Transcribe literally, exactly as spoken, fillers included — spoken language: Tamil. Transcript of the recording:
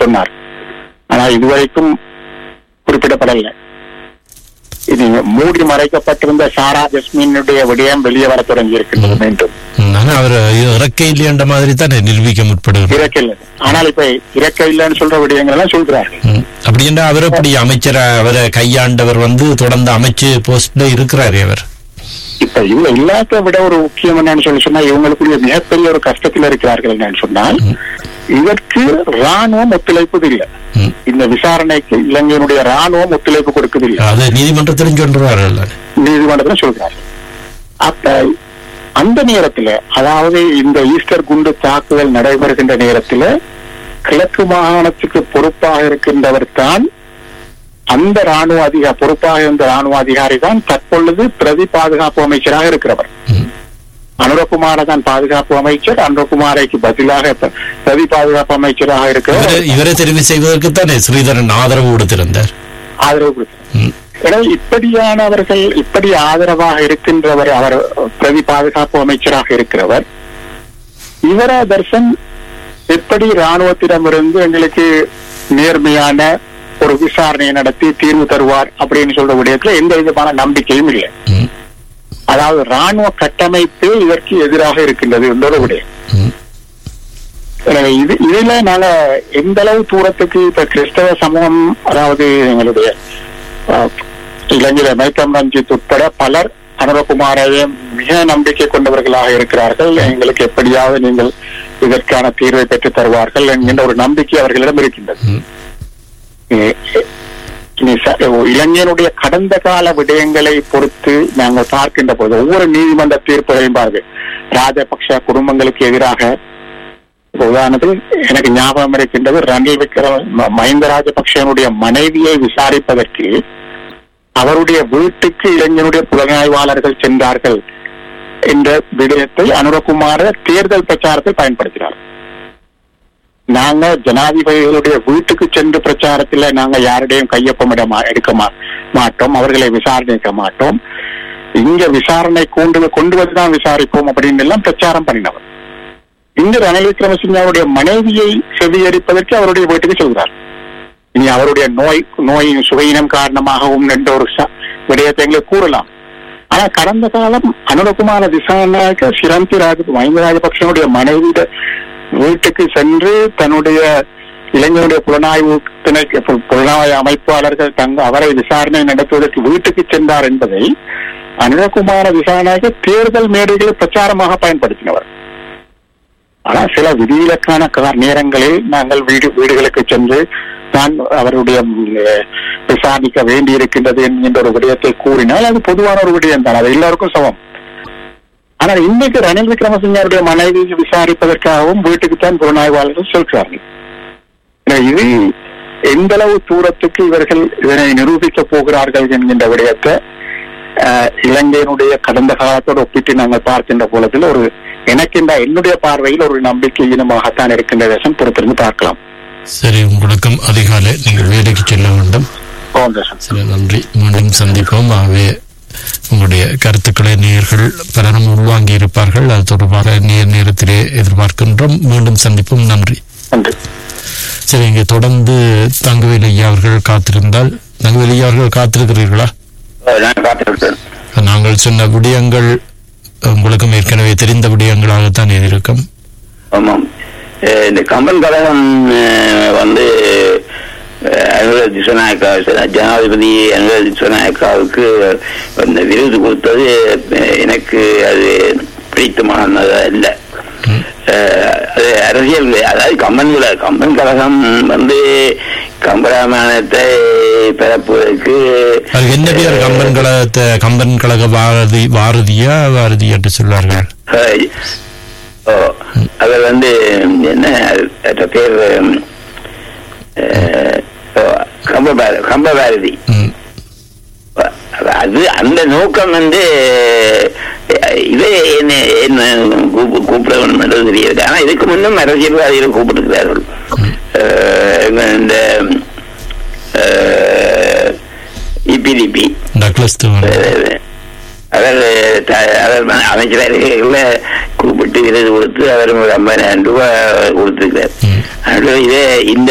சொன்னார். ஆனால் இதுவரைக்கும் குறிப்பிடப்படவில்லை. இது மூடி மறைக்கப்பட்டிருந்த சாரா ஜஸ்மினுடைய விடயம் வெளியே வர தொடங்கி இருக்கின்றது மீண்டும். அவர் இறக்கை இல்லைன்ற மாதிரி தான் நிரூபிக்க முற்படுகிறார். இறக்கை இல்லை, ஆனால் இப்ப இறக்கை இல்லைன்னு சொல்ற விடயங்கள் எல்லாம் சொல்றார்கள். அப்படி என்றா அவர் எப்படி அமைச்சர் அவரை கையாண்டவர் வந்து தொடர்ந்து அமைச்சு போஸ்ட்ல இருக்கிறாரு. அவர் இப்ப இவங்க இல்லாத விட ஒரு முக்கியம் என்னன்னு சொல்லி சொன்னா, இவங்களுக்குரிய மிகப்பெரிய ஒரு கஷ்டத்தில் இருக்கிறார்கள் என்னன்னு சொன்னால், இதற்கு ராணுவம் ஒத்துழைப்பது இல்லை. இந்த விசாரணைக்கு இலங்கையினுடைய ராணுவம் ஒத்துழைப்பு கொடுக்கவில்லை. அது நீதிமன்றத்திலும் சொல்றார்கள், நீதிமன்றத்திலும் சொல்றார்கள். அப்ப அந்த நேரத்தில், அதாவது இந்த ஈஸ்டர் குண்டு தாக்குதல் நடைபெறுகின்ற நேரத்தில் கிழக்கு மாகாணத்துக்கு பொறுப்பாக இருக்கின்றவர் தான் அந்த ராணுவ அதிகாரி, பொறுப்பாக இருந்த ராணுவ அதிகாரி தான் தற்பொழுது பிரதி பாதுகாப்பு அமைச்சராக இருக்கிறவர். அனுரகுமார தான் பாதுகாப்பு அமைச்சர். அனுரகுமாரைக்கு பதிலாக பிரதி பாதுகாப்பு அமைச்சராக இருக்கிறவர். இவரை தெரிவு செய்வதற்கு தானே ஸ்ரீதரன் ஆதரவு கொடுத்திருந்தார். ஆதரவு கொடுத்தார். எனவே இப்படியானவர்கள், இப்படி ஆதரவாக இருக்கின்றவர், அவர் பிரதி பாதுகாப்பு அமைச்சராக இருக்கிறவர். இவரா தர்சன் எப்படி ராணுவத்திடமிருந்து எங்களுக்கு நேர்மையான ஒரு விசாரணையை நடத்தி தீர்வு தருவார் அப்படின்னு சொல்ற விடயத்துல எந்த விதமான நம்பிக்கையும் இல்லை. அதாவது ராணுவ கட்டமைப்பு இதற்கு எதிராக இருக்கின்றது என்றொரு விடயம். இது இதுல நாங்க எந்த அளவு தூரத்துக்கு இப்ப கிறிஸ்தவ சமூகம், அதாவது எங்களுடைய இளைஞர் மைக்கம் ரஞ்சித் உட்பட பலர் அனுரகுமாரையே மிக நம்பிக்கை கொண்டவர்களாக இருக்கிறார்கள். எங்களுக்கு எப்படியாவது நீங்கள் இதற்கான தீர்வை பெற்று தருவார்கள் என்கின்ற ஒரு நம்பிக்கை அவர்களிடம் இருக்கின்றது. இளைஞனுடைய கடந்த கால விடயங்களை பொறுத்து நாங்கள் பார்க்கின்ற போது ஒவ்வொரு நீதிமன்ற தீர்ப்புகளையும் பாருங்கள், ராஜபக்ஷ குடும்பங்களுக்கு எதிராக உதாரணத்துக்கு எனக்கு ஞாபகம் இருக்கின்றது, ரணில் விக்ரம மஹிந்த ராஜபக்சனுடைய மனைவியை விசாரிப்பதற்கு அவருடைய வீட்டுக்கு இளைஞனுடைய புலனாய்வாளர்கள் சென்றார்கள் என்ற விடயத்தை அனுரகுமார தேர்தல் பிரச்சாரத்தில் பயன்படுத்தினார். நாங்க ஜனாதிபதிகளுடைய வீட்டுக்கு சென்று பிரச்சாரத்துல நாங்க யாருடையும் கையொப்பமிட எடுக்க மாட்டோம், அவர்களை விசாரணைக்க மாட்டோம், இங்க விசாரணை கொண்டு கொண்டு வந்துதான் விசாரிப்போம் அப்படின்னு எல்லாம் பிரச்சாரம் பண்ணினவர். இங்க ரணில் விக்ரமசிங்காவுடைய மனைவியை செவியடிப்பதற்கு அவருடைய வீட்டுக்கு செல்கிறார். இனி அவருடைய நோய் நோயின் சுகையினம் காரணமாகவும் என்ற ஒரு விடயத்தை எங்களுக்கு கூறலாம். ஆனா கடந்த காலம் அனுரகுமார திசாநாயக்க சிரந்தி ராஜ மஹிந்த ராஜபக்சனுடைய மனைவியிட வீட்டுக்கு சென்று தன்னுடைய இளைஞருடைய புலனாய்வு புலனாய்வு அமைப்பாளர்கள் தங்க அவரை விசாரணை நடத்துவதற்கு வீட்டுக்கு சென்றார் என்பதை அனுரகுமார திசாநாயக்க தேர்தல் மேடைகளை பிரச்சாரமாக பயன்படுத்தினவர். ஆனா சில விதிவிலக்கான நேரங்களில் நாங்கள் வீடு வீடுகளுக்கு சென்று தான் அவருடைய விசாரிக்க வேண்டி இருக்கின்றது என்கின்ற ஒரு விடயத்தை கூறினால் அது பொதுவான ஒரு விடயம் தான், அது எல்லாருக்கும் சமம். ஆனால் இன்றைக்கு ரணில் விக்ரமசிங்காருடைய மனைவியை விசாரிப்பதற்காகவும் வீட்டுக்குத்தான் புலனாய்வாளர்கள் சொல்கிறார்கள். இது எந்த அளவு தூரத்துக்கு இவர்கள் இதனை நிரூபிக்க போகிறார்கள் என்கின்ற விடயத்தை இலங்கையினுடைய கடந்த காலத்தோடு ஒப்பிட்டு நாங்கள் பார்க்கின்ற போலத்தில் ஒரு எனக்கின்ற என்னுடைய பார்வையில் ஒரு நம்பிக்கை இனமாகத்தான் இருக்கின்ற தேசம் பொறுத்திருந்து பார்க்கலாம். சரி, உங்களுக்கும் அதிகாலை நீங்கள் வேலைக்கு செல்ல வேண்டும். சரி, நன்றி. மீண்டும் சந்திப்போம். ஆகவே உங்களுடைய கருத்துக்களை நேயர்கள் பலரும் உள்வாங்கி இருப்பார்கள். அது தொடர்பாக நேர் நேரத்திலே எதிர்பார்க்கின்றோம். மீண்டும் சந்திப்போம். நன்றி. நன்றி. சரி, இங்கே தொடர்ந்து தங்கவேலு ஐயா அவர்கள் காத்திருந்தால், தங்கவேலு ஐயா அவர்கள் காத்திருக்கிறீர்களா? நாங்கள் சொன்ன விடயங்கள் உங்களுக்கும் ஏற்கனவே தெரிந்த விடயங்களாகத்தான் இருக்கும். ஆமாம், இந்த கம்பன் கழகம் வந்து அனுராக் திசாநாயக்கா, ஜனாதிபதி அனுராக் திசாநாயக்காவுக்கு அந்த விருது கொடுத்தது எனக்கு அது பிடித்தமானதா இல்லை. அது அரசியல், அதாவது கம்பன் கம்பன் கழகம் வந்து கம்பராமாயணத்தை பரப்புவதற்கு என்ன பேர்? கம்பன் கழகத்தை கம்பன் கழக வாரதி வாரதியா வாரதி என்று சொல்வார்கள். ஓ, அவர் வந்து என்ன பேர், கம்ப கம்ப பாரதி. அது அந்த நோக்கம் வந்து இதே என்ன என்ன கூப்பிட வேண்டும் என்றது தெரியாது. ஆனா இதுக்கு முன்னும் அரசியல்வாதிகள் கூப்பிட்டுக்கிறார்கள். இந்த இபிடிபி அவர் அமைச்சரவைகளை கூப்பிட்டு விருது கொடுத்து அவர் ஐம்பதாயிரம் ரூபாய் கொடுத்திருக்கிறார். இதே இந்த